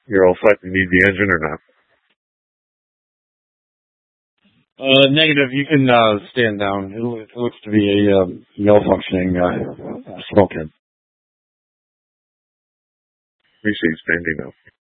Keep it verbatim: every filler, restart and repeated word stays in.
You're all set. You need the engine or not? Uh, negative. You can uh, stand down. It, lo- it looks to be a um, malfunctioning uh, smoke head. We see standing up.